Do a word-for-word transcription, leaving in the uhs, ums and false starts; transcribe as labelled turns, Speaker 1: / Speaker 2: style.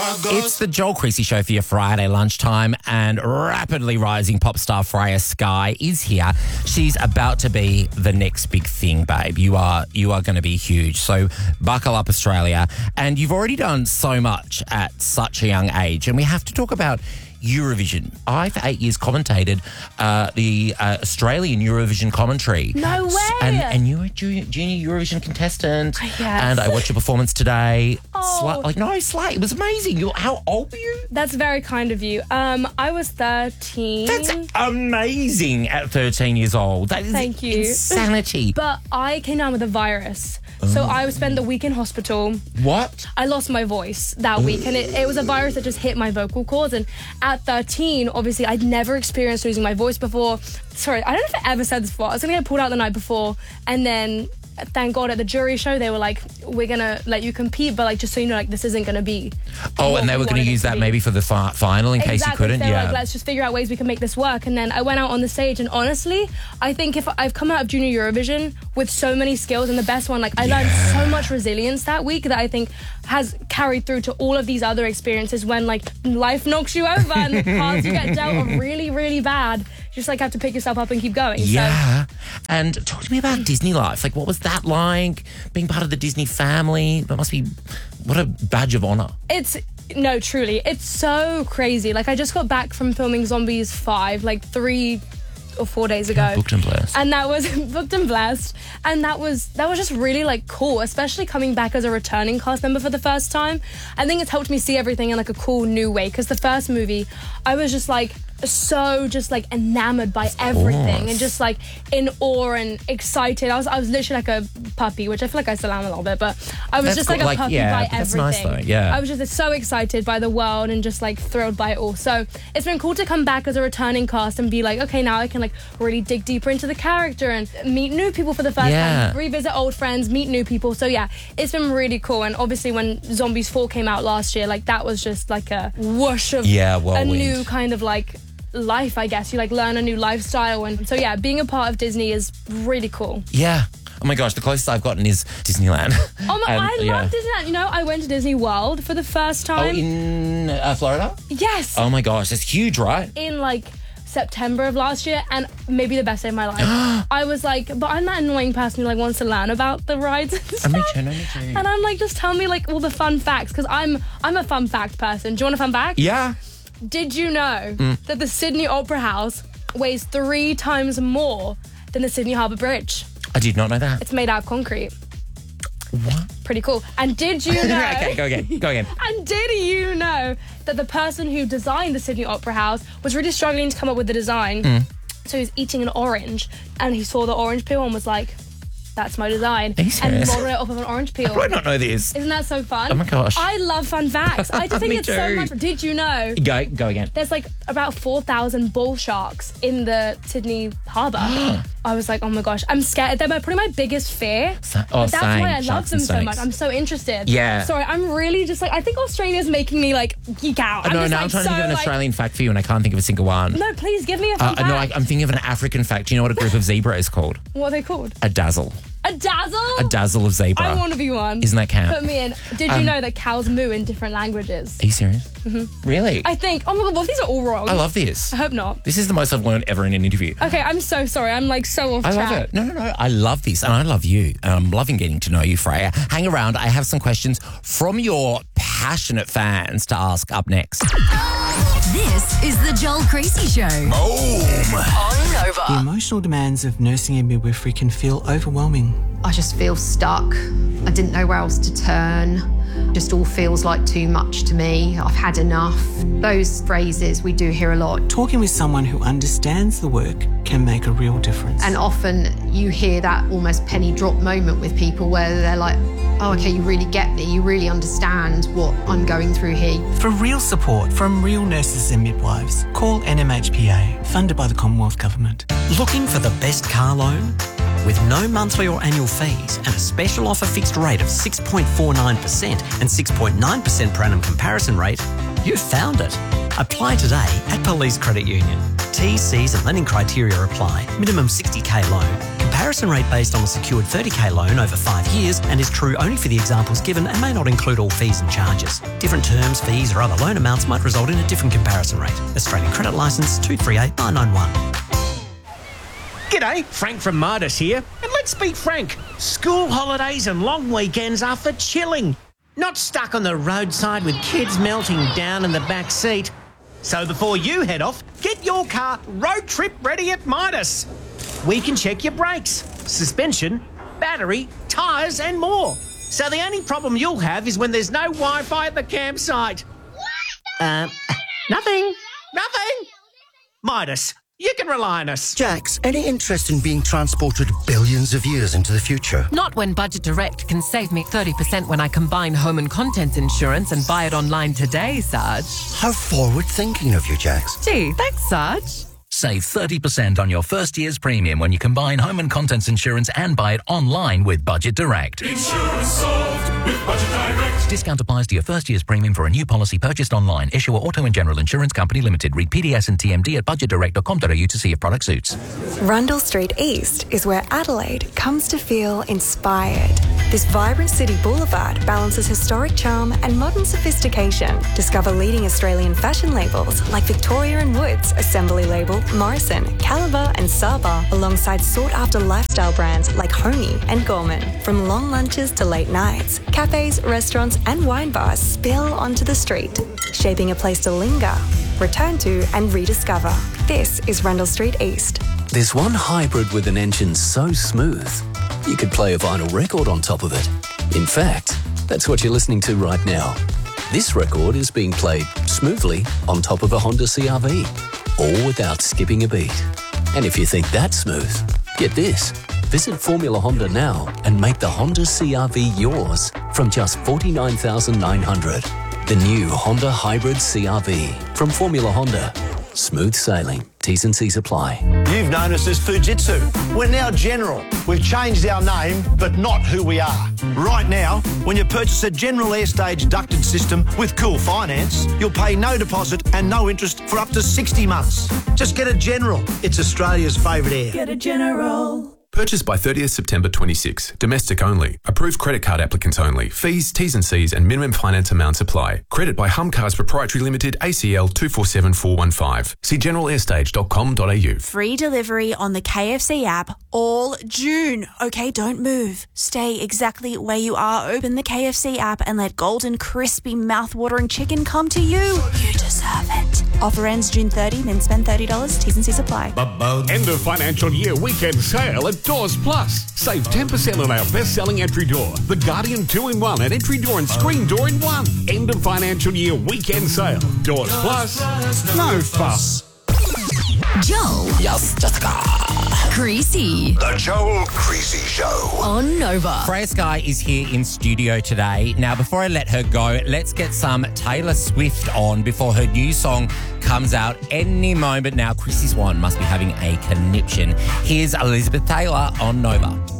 Speaker 1: It's the Joel Creasy Show for your Friday lunchtime, and rapidly rising pop star Freya Sky is here. She's about to be the next big thing, babe. You are you are going to be huge. So buckle up, Australia. And you've already done so much at such a young age, and we have to talk about Eurovision. I, for eight years, commentated uh, the uh, Australian Eurovision commentary.
Speaker 2: No way!
Speaker 1: And, and you were a junior, junior Eurovision contestant.
Speaker 2: Yes.
Speaker 1: And I watched your performance today.
Speaker 2: Oh.
Speaker 1: Sli- like, no, Slay, it was amazing. You, how old were you?
Speaker 2: That's very kind of you. Um, I was thirteen.
Speaker 1: That's amazing at thirteen years old. That is
Speaker 2: Thank you.
Speaker 1: insanity.
Speaker 2: But I came down with a virus. So I spent the week in hospital.
Speaker 1: What?
Speaker 2: I lost my voice that week, and it, it was a virus that just hit my vocal cords. And at thirteen, obviously, I'd never experienced losing my voice before. Sorry, I don't know if I ever said this before. I was going to get pulled out the night before, and then, thank God, at the jury show, they were like, we're going to let you compete, but like, just so you know, like, this isn't going to be.
Speaker 1: Oh, and they were going to use that maybe for the fi- final in
Speaker 2: exactly.
Speaker 1: case you couldn't?
Speaker 2: They were
Speaker 1: yeah.
Speaker 2: like, let's just figure out ways we can make this work. And then I went out on the stage, and honestly, I think if I've come out of Junior Eurovision with so many skills, and the best one, like, I learned
Speaker 1: Yeah.
Speaker 2: so much resilience that week that I think has carried through to all of these other experiences when, like, life knocks you over and the cards you get dealt are really, really bad. You just, like, have to pick yourself up and keep going.
Speaker 1: Yeah. So. And talk to me about Disney life. Like, what was that like? Being part of the Disney family? That must be, what a badge of honour.
Speaker 2: It's, no, truly, it's so crazy. Like, I just got back from filming Zombies five, like, three or four days ago.
Speaker 1: Booked and blessed.
Speaker 2: And that was booked and blessed. And that was that was just really like cool, especially coming back as a returning cast member for the first time. I think it's helped me see everything in like a cool new way, because the first movie I was just like so just like enamored by everything and just like in awe and excited. I was I was literally like a puppy, which I feel like I still am a little bit, but I was
Speaker 1: That's
Speaker 2: just
Speaker 1: cool.
Speaker 2: like a
Speaker 1: Like,
Speaker 2: puppy
Speaker 1: yeah,
Speaker 2: by
Speaker 1: but that's
Speaker 2: everything.
Speaker 1: nice though, yeah.
Speaker 2: I was just so excited by the world and just like thrilled by it all. So it's been cool to come back as a returning cast and be like, okay, now I can like really dig deeper into the character and meet new people for the first
Speaker 1: Yeah.
Speaker 2: time, revisit old friends, meet new people. So yeah, it's been really cool. And obviously when Zombies four came out last year, like that was just like a whoosh of
Speaker 1: Yeah,
Speaker 2: a
Speaker 1: whirlwind.
Speaker 2: new kind of like life, I guess. You like learn a new lifestyle. And so yeah, being a part of Disney is really cool.
Speaker 1: Yeah. Oh my gosh, the closest I've gotten is Disneyland.
Speaker 2: Oh my,
Speaker 1: And,
Speaker 2: I
Speaker 1: yeah.
Speaker 2: love Disneyland. You know, I went to Disney World for the first
Speaker 1: Oh,
Speaker 2: time.
Speaker 1: in uh, Florida?
Speaker 2: Yes.
Speaker 1: Oh my gosh, it's huge, right?
Speaker 2: in like September of last year, and maybe the best day of my life. I was like, but I'm that annoying person who like wants to learn about the rides and stuff.
Speaker 1: Oh, me too, no, me too.
Speaker 2: And I'm like, just tell me like all the fun facts, because I'm I'm a fun fact person. Do you want a fun fact?
Speaker 1: Yeah.
Speaker 2: Did you know
Speaker 1: Mm.
Speaker 2: that the Sydney Opera House weighs three times more than the Sydney Harbour Bridge?
Speaker 1: I did not know that.
Speaker 2: It's made out of concrete.
Speaker 1: What?
Speaker 2: Pretty cool. And did you know?
Speaker 1: Okay, go again, go again.
Speaker 2: And did you know that the person who designed the Sydney Opera House was really struggling to come up with the design?
Speaker 1: Mm.
Speaker 2: So he was eating an orange, and he saw the orange peel and was like, that's my design.
Speaker 1: Are you
Speaker 2: And
Speaker 1: serious?
Speaker 2: modeled it off of an orange peel.
Speaker 1: How do I not know this?
Speaker 2: Isn't that so fun?
Speaker 1: Oh my gosh.
Speaker 2: I love fun facts. I just think
Speaker 1: Me
Speaker 2: it's so
Speaker 1: too.
Speaker 2: much. Did you know
Speaker 1: Go, go again.
Speaker 2: there's like about four thousand bull sharks in the Sydney Harbour? I was like, oh my gosh, I'm scared. They're my, probably my biggest fear.
Speaker 1: Sa- oh,
Speaker 2: but that's
Speaker 1: same.
Speaker 2: why I love
Speaker 1: Sharks
Speaker 2: them
Speaker 1: and
Speaker 2: so
Speaker 1: snakes.
Speaker 2: much. I'm so interested.
Speaker 1: Yeah.
Speaker 2: Sorry, I'm really just like, I think Australia's making me like geek out.
Speaker 1: Oh, no,
Speaker 2: just,
Speaker 1: no,
Speaker 2: like,
Speaker 1: I'm trying
Speaker 2: so,
Speaker 1: to think of an
Speaker 2: like,
Speaker 1: Australian fact for you, and I can't think of a single one.
Speaker 2: No, please give me a
Speaker 1: Uh,
Speaker 2: fun
Speaker 1: no, I,
Speaker 2: fact.
Speaker 1: I'm thinking of an African fact. Do you know what a group of zebra is called?
Speaker 2: What are they called?
Speaker 1: A dazzle.
Speaker 2: A dazzle?
Speaker 1: A dazzle of zebra.
Speaker 2: I want to be one.
Speaker 1: Isn't that camp?
Speaker 2: Put me in. Did
Speaker 1: Um,
Speaker 2: you know that cows moo in different languages?
Speaker 1: Are you serious? Mm-hmm. Really?
Speaker 2: I think. Oh my god, well, these are all wrong.
Speaker 1: I love this.
Speaker 2: I hope not.
Speaker 1: This is the most I've learned ever in an interview.
Speaker 2: Okay, I'm so sorry. I'm like so off
Speaker 1: I
Speaker 2: track.
Speaker 1: love it. No, no, no. I love this, and I love you. And I'm loving getting to know you, Freya. Hang around. I have some questions from your passionate fans to ask up next.
Speaker 3: This is the Joel Creasy Show.
Speaker 1: Boom!
Speaker 3: On
Speaker 4: The
Speaker 3: Nova.
Speaker 4: emotional demands of nursing and midwifery can feel overwhelming.
Speaker 5: I just feel stuck. I didn't know where else to turn. Just all feels like too much to me. I've had enough. Those phrases we do hear a lot.
Speaker 4: Talking with someone who understands the work can make a real difference.
Speaker 5: And often you hear that almost penny drop moment with people where they're like, oh, okay, you really get me. You really understand what I'm going through here.
Speaker 4: For real support from real nurses and midwives, call N M H P A, funded by the Commonwealth Government.
Speaker 6: Looking for the best car loan? With no monthly or annual fees and a special offer fixed rate of six point four nine percent and six point nine percent per annum comparison rate, you've found it. Apply today at Police Credit Union. T's, C's and lending criteria apply. Minimum sixty K loan. Comparison comparison rate based on a secured thirty K loan over five years and is true only for the examples given and may not include all fees and charges. Different terms, fees or other loan amounts might result in a different comparison rate. Australian Credit Licence two three eight nine nine one.
Speaker 7: G'day, Frank from Midas here. And let's be frank, school holidays and long weekends are for chilling, not stuck on the roadside with kids melting down in the back seat. So before you head off, get your car road trip ready at Midas. We can check your brakes, suspension, battery, tyres and more. So the only problem you'll have is when there's no Wi-Fi at the campsite. Uh, nothing, nothing. Midas, you can rely on us.
Speaker 8: Jax, any interest in being transported billions of years into the future?
Speaker 9: Not when Budget Direct can save me thirty percent when I combine home and contents insurance and buy it online today, Sarge.
Speaker 8: How forward-thinking of you, Jax.
Speaker 9: Gee, thanks, Sarge.
Speaker 10: Save thirty percent on your first year's premium when you combine home and contents insurance and buy it online with Budget Direct.
Speaker 11: Insurance solved with Budget Direct.
Speaker 10: Discount applies to your first year's premium for a new policy purchased online. Issuer Auto and General Insurance Company Limited. Read P D S and T M D at budget direct dot com dot a u to see if product suits.
Speaker 12: Rundle Street East is where Adelaide comes to feel inspired. This vibrant city boulevard balances historic charm and modern sophistication. Discover leading Australian fashion labels like Victoria and Woods, Assembly Label, Morrison, Caliber and Saba, alongside sought-after lifestyle brands like Honey and Gorman. From long lunches to late nights, cafes, restaurants and wine bars spill onto the street, shaping a place to linger, return to and rediscover. This is Rundle Street East.
Speaker 13: There's one hybrid with an engine so smooth, you could play a vinyl record on top of it. In fact, that's what you're listening to right now. This record is being played smoothly on top of a Honda C R V, all without skipping a beat. And if you think that's smooth, get this. Visit Formula Honda now and make the Honda C R V yours from just forty-nine thousand nine hundred dollars. The new Honda Hybrid C R V from Formula Honda. Smooth sailing. T's and C's apply.
Speaker 14: You've known us as Fujitsu. We're now General. We've changed our name, but not who we are. Right now, when you purchase a General Airstage ducted system with Cool Finance, you'll pay no deposit and no interest for up to sixty months. Just get a General. It's Australia's favourite air.
Speaker 15: Get a General.
Speaker 16: Purchase by thirtieth September twenty-six. Domestic only. Approved credit card applicants only. Fees, T's and C's and minimum finance amounts apply. Credit by Humcars Proprietary Limited, A C L two four seven four one five. See general airstage dot com dot a u.
Speaker 17: Free delivery on the K F C app all June. Okay, don't move. Stay exactly where you are. Open the K F C app and let golden, crispy, mouth-watering chicken come to you. You deserve it. Offer ends June thirtieth, then spend thirty dollars. T's and C's apply.
Speaker 18: End of financial year weekend sale at Doors Plus. Save ten percent on our best-selling entry door, the Guardian two in one, and entry door and screen door in one. End of financial year weekend sale. Doors Plus. No fuss.
Speaker 3: Joel.
Speaker 1: Yes, Jessica.
Speaker 3: Creasy.
Speaker 11: The Joel Creasy Show.
Speaker 3: On Nova.
Speaker 1: Freya Sky is here in studio today. Now, before I let her go, let's get some Taylor Swift on before her new song comes out any moment now. Chrissy Swan must be having a conniption. Here's Elizabeth Taylor on Nova.